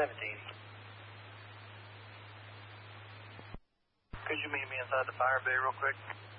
Could you meet me inside the fire bay real quick?